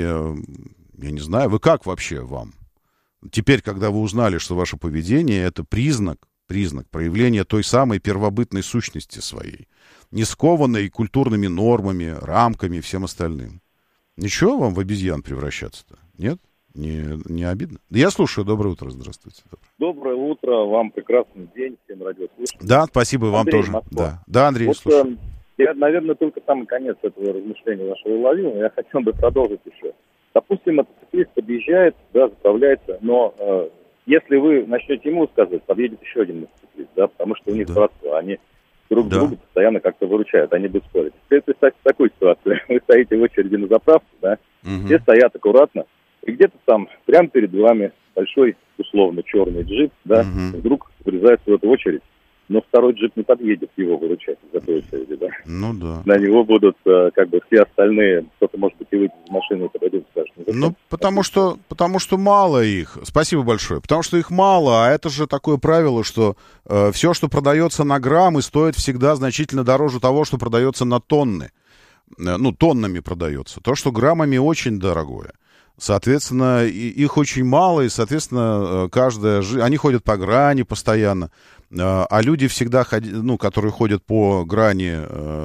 я не знаю, вы как вообще вам? Теперь, когда вы узнали, что ваше поведение — это признак проявления той самой первобытной сущности своей, не скованной культурными нормами, рамками и всем остальным. Ничего вам в обезьян превращаться-то? Нет? Не обидно? Я слушаю. Доброе утро. Здравствуйте. Доброе утро. Вам прекрасный день. Всем радиослушателям. Да, спасибо. Вам Андрей, тоже. Москва. Да, Андрей, вот, слушаю. Я, наверное, только самый конец этого размышления вашего уловил, но я хотел бы продолжить еще. Допустим, мотоциклист подъезжает, да, заправляется, но если вы начнете ему сказать, подъедет еще один мотоциклист, да, потому что у них братство, они друг друга постоянно как-то выручают, они будут спорить. Теперь представьте такую ситуацию. Вы стоите в очереди на заправку, да, все стоят аккуратно, и где-то там, прямо перед вами, большой, условно, черный джип, да, вдруг врезается в эту очередь, но второй джип не подъедет его выручать из этой очереди, да. Ну да. На него будут как бы все остальные, кто-то, может быть, и выйдет из машины и подойдет и скажет. Ну, потому что мало их. Спасибо большое. Потому что их мало, а это же такое правило, что все, что продается на граммы, стоит всегда значительно дороже того, что продается на тонны. Ну, тоннами продается. То, что граммами, очень дорогое. Соответственно, их очень мало, и, соответственно, они ходят по грани постоянно. А люди всегда, которые ходят по грани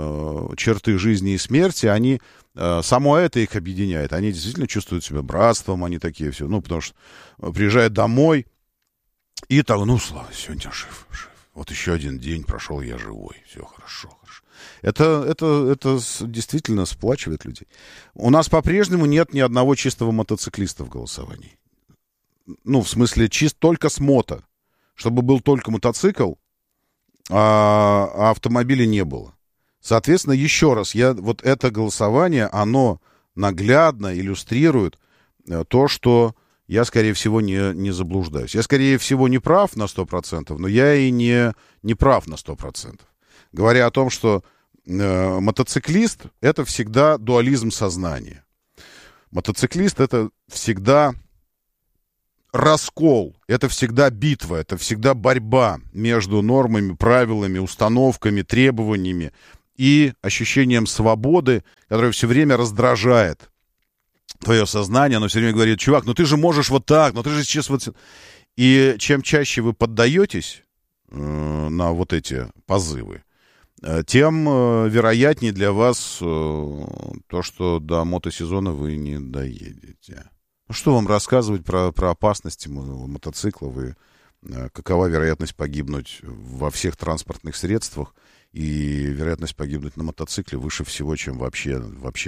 черты жизни и смерти, они, само это их объединяет. Они действительно чувствуют себя братством, они такие все. Ну, потому что приезжают домой, и так, слава, сегодня жив. Вот еще один день прошел, я живой. Все хорошо. Это действительно сплачивает людей. У нас по-прежнему нет ни одного чистого мотоциклиста в голосовании. Ну, в смысле, только с мото. Чтобы был только мотоцикл, а автомобиля не было. Соответственно, еще раз, вот это голосование, оно наглядно иллюстрирует то, что я, скорее всего, не заблуждаюсь. Я, скорее всего, не прав на 100%, но я и не прав на 100%. Говоря о том, что мотоциклист — это всегда дуализм сознания. Мотоциклист — это всегда раскол, это всегда битва, это всегда борьба между нормами, правилами, установками, требованиями и ощущением свободы, которое все время раздражает твое сознание. Оно все время говорит: чувак, ну ты же можешь вот так, ну ты же сейчас вот... И чем чаще вы поддаетесь на вот эти позывы, тем вероятнее для вас то, что до мотосезона вы не доедете. Ну, что вам рассказывать про опасности мотоцикла? Какова вероятность погибнуть во всех транспортных средствах, и вероятность погибнуть на мотоцикле выше всего, чем вообще.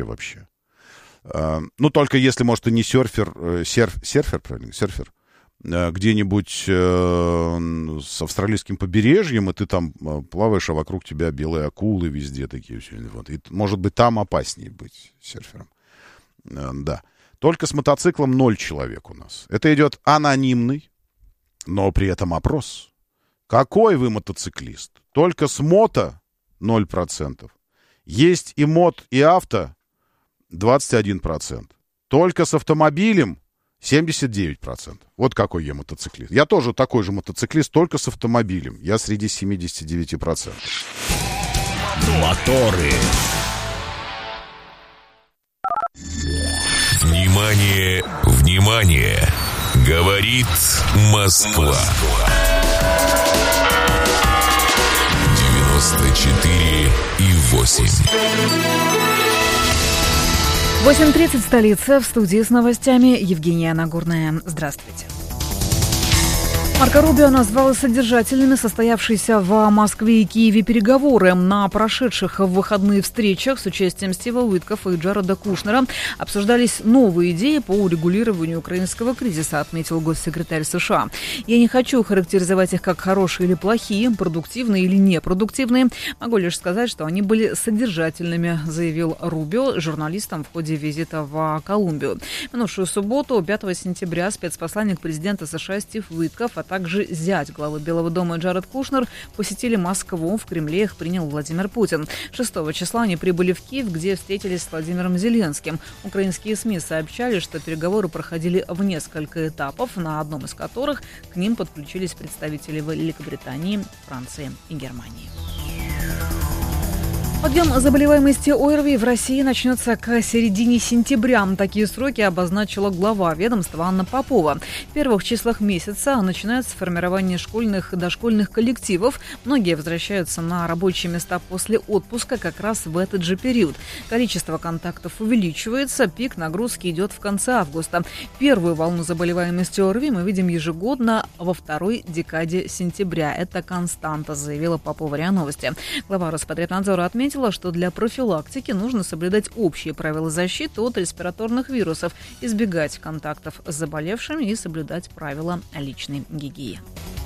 Ну, только если, может, ты не серфер, правильно? Серфер. Где-нибудь с австралийским побережьем, и ты там плаваешь, а вокруг тебя белые акулы везде такие. Вот. И, может быть, там опаснее быть серфером. Да. Только с мотоциклом 0 человек у нас. Это идет анонимный, но при этом опрос. Какой вы мотоциклист? Только с мото 0%. Есть и мод, и авто 21%. Только с автомобилем 79%. Вот какой я мотоциклист. Я тоже такой же мотоциклист, только с автомобилем. Я среди 79%. Моторы. Внимание, внимание! Говорит Москва. 94,8. 8:30 в столице. В студии с новостями Евгения Нагорная. Здравствуйте. Марко Рубио назвал содержательными состоявшиеся в Москве и Киеве переговоры. На прошедших в выходные встречах с участием Стива Уиткоффа и Джареда Кушнера обсуждались новые идеи по урегулированию украинского кризиса, отметил госсекретарь США. «Я не хочу характеризовать их как хорошие или плохие, продуктивные или непродуктивные. Могу лишь сказать, что они были содержательными», заявил Рубио журналистам в ходе визита в Колумбию. В минувшую субботу, 5 сентября, спецпосланник президента США Стив Уиткофф, а также зять главы Белого дома Джаред Кушнер посетили Москву. В Кремле их принял Владимир Путин. 6 числа они прибыли в Киев, где встретились с Владимиром Зеленским. Украинские СМИ сообщали, что переговоры проходили в несколько этапов, на одном из которых к ним подключились представители Великобритании, Франции и Германии. Подъем заболеваемости ОРВИ в России начнется к середине сентября. Такие сроки обозначила глава ведомства Анна Попова. В первых числах месяца начинается формирование школьных и дошкольных коллективов. Многие возвращаются на рабочие места после отпуска как раз в этот же период. Количество контактов увеличивается, пик нагрузки идет в конце августа. Первую волну заболеваемости ОРВИ мы видим ежегодно во второй декаде сентября. Это константа, заявила Попова РИА Новости. Глава Роспотребнадзора отметила, что для профилактики нужно соблюдать общие правила защиты от респираторных вирусов, избегать контактов с заболевшими и соблюдать правила личной гигиены.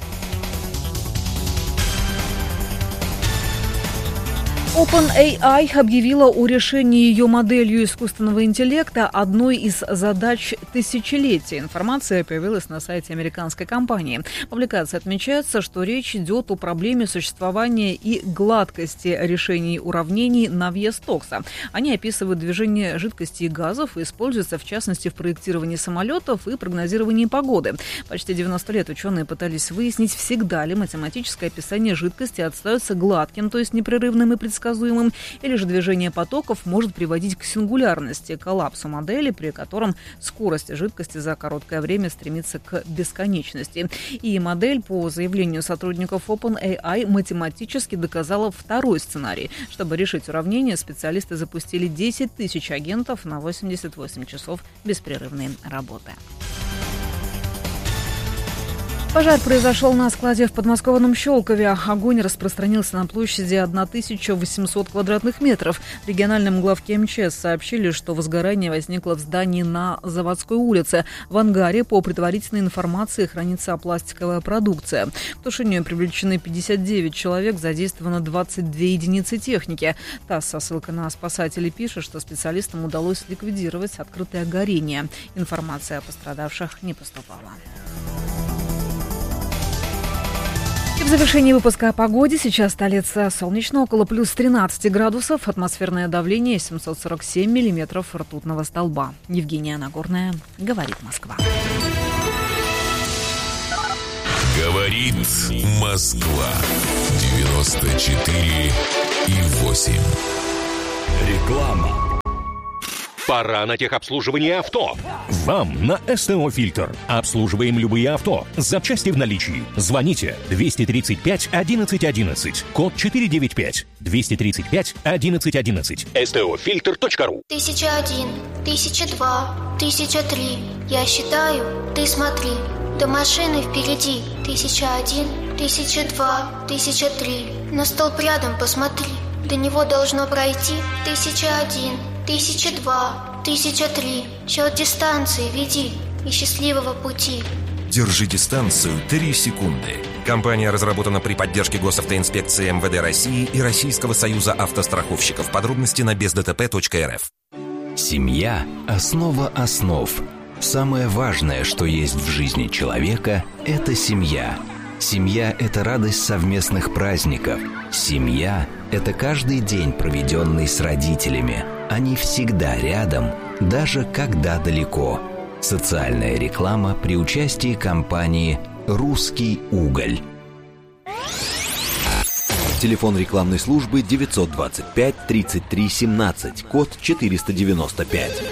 OpenAI объявила о решении ее моделью искусственного интеллекта одной из задач тысячелетия. Информация появилась на сайте американской компании. В публикации отмечается, что речь идет о проблеме существования и гладкости решений уравнений Навье-Стокса. Они описывают движение жидкостей и газов и используются, в частности, в проектировании самолетов и прогнозировании погоды. Почти 90 лет ученые пытались выяснить, всегда ли математическое описание жидкости остается гладким, то есть непрерывным и предсказуемым, или же движение потоков может приводить к сингулярности, коллапсу модели, при котором скорость жидкости за короткое время стремится к бесконечности. И модель, по заявлению сотрудников OpenAI, математически доказала второй сценарий. Чтобы решить уравнение, специалисты запустили 10 тысяч агентов на 88 часов беспрерывной работы. Пожар произошел на складе в подмосковном Щелкове. Огонь распространился на площади 1800 квадратных метров. В региональном главке МЧС сообщили, что возгорание возникло в здании на Заводской улице. В ангаре, по предварительной информации, хранится пластиковая продукция. К тушению привлечены 59 человек, задействовано 22 единицы техники. ТАСС со ссылкой на спасателей пишет, что специалистам удалось ликвидировать открытое горение. Информация о пострадавших не поступала. В завершение выпуска о погоде. Сейчас столица солнечно, около плюс 13 градусов. Атмосферное давление 747 миллиметров ртутного столба. Евгения Нагорная, говорит Москва. Говорит Москва. 94,8. Реклама. Пора на техобслуживание авто. Вам на СТО «Фильтр». Обслуживаем любые авто. Запчасти в наличии. Звоните 235 11 11. Код 495. 235 11 11. STOFilter.ru. 1001, 1002, 1003. Я считаю, ты смотри. До машины впереди. 1001, 1002, 1003. На столб рядом посмотри. До него должно пройти 1001, 1002, 1003. Счет дистанции веди и счастливого пути. Держи дистанцию 3 секунды. Компания разработана при поддержке Госавтоинспекции МВД России и Российского союза автостраховщиков. Подробности на бездтп.рф. Семья – основа основ. Самое важное, что есть в жизни человека – это семья. Семья – это радость совместных праздников. Семья – это каждый день, проведенный с родителями. Они всегда рядом, даже когда далеко. Социальная реклама при участии компании «Русский уголь». Телефон рекламной службы 925 33 17, код 495.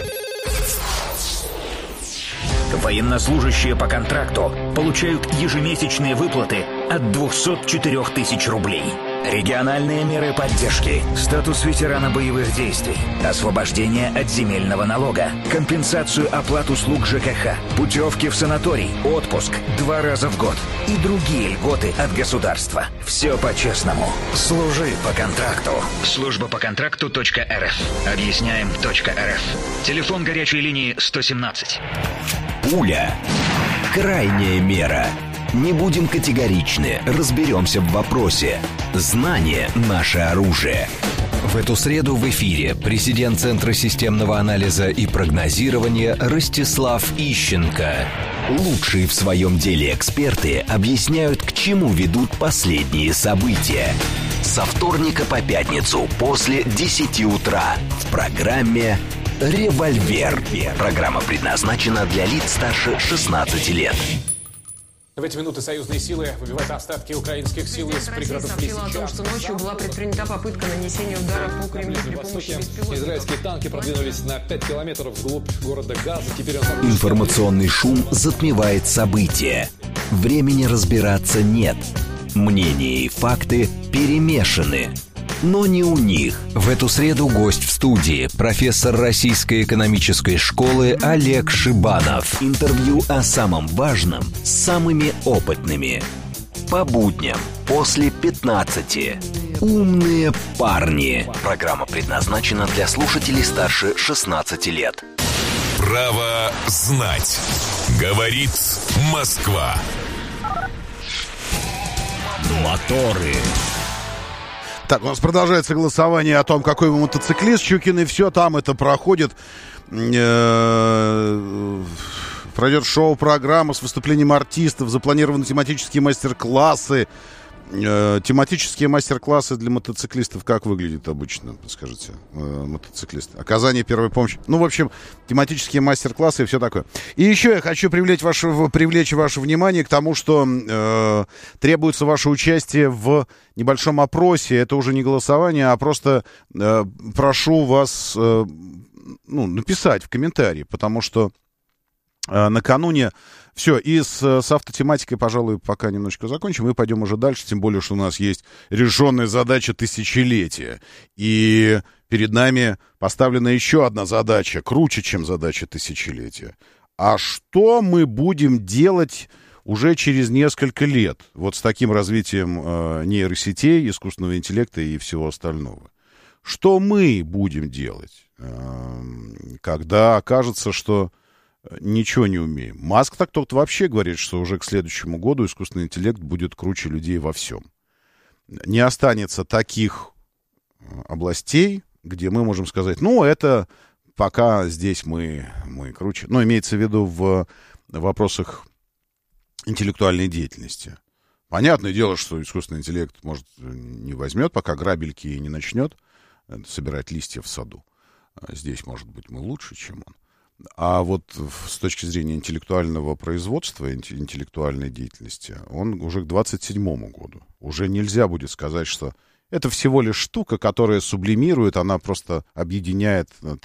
Военнослужащие по контракту получают ежемесячные выплаты от 204 тысяч рублей. Региональные меры поддержки, статус ветерана боевых действий, освобождение от земельного налога, компенсацию оплат услуг ЖКХ, путевки в санаторий, отпуск 2 раза в год и другие льготы от государства. Все по-честному. Служи по контракту. Служба по контракту.рф. Объясняем.рф. Телефон горячей линии 117. Пуля. Крайняя мера. Не будем категоричны, разберемся в вопросе. Знание – наше оружие. В эту среду в эфире президент Центра системного анализа и прогнозирования Ростислав Ищенко. Лучшие в своем деле эксперты объясняют, к чему ведут последние события. Со вторника по пятницу после 10 утра в программе «Револьвер». Программа предназначена для лиц старше 16 лет. В эти минуты союзные силы выбивают остатки украинских сил из пригородов Лисичанска. О том, что ночью была предпринята попытка нанесения удара по Кремлю при помощи беспилотников. Израильские танки продвинулись на 5 километров вглубь города Газа. Теперь Информационный шум затмевает события. Времени разбираться нет. Мнения и факты перемешаны. Но не у них. В эту среду гость в студии, профессор Российской экономической школы Олег Шибанов. Интервью о самом важном с самыми опытными. По будням после 15. Умные парни. Программа предназначена для слушателей старше 16 лет. Право знать. Говорит Москва. Моторы. Так, у нас продолжается голосование о том, какой вы мотоциклист. Щукин и все, там это проходит. Пройдет шоу-программа с выступлением артистов, запланированы тематические мастер-классы. Тематические мастер-классы для мотоциклистов как выглядят обычно, скажите, мотоциклист? Оказание первой помощи. Ну, в общем, тематические мастер-классы и все такое. И еще я хочу привлечь ваше внимание к тому, что требуется ваше участие в небольшом опросе. Это уже не голосование, а просто прошу вас написать в комментарии, потому что накануне... Все, и с автотематикой, пожалуй, пока немножечко закончим, и пойдем уже дальше, тем более, что у нас есть решенная задача тысячелетия. И перед нами поставлена еще одна задача, круче, чем задача тысячелетия. А что мы будем делать уже через несколько лет, вот с таким развитием нейросетей, искусственного интеллекта и всего остального? Что мы будем делать, когда окажется, что... ничего не умеем. Маск так тот вообще говорит, что уже к следующему году искусственный интеллект будет круче людей во всем. Не останется таких областей, где мы можем сказать, это пока здесь мы круче. Но имеется в виду в вопросах интеллектуальной деятельности. Понятное дело, что искусственный интеллект, может, не возьмет, пока грабельки не начнет собирать листья в саду. Здесь, может быть, мы лучше, чем он. А вот с точки зрения интеллектуального производства, интеллектуальной деятельности, он уже к 27-му году. Уже нельзя будет сказать, что это всего лишь штука, которая сублимирует, она просто объединяет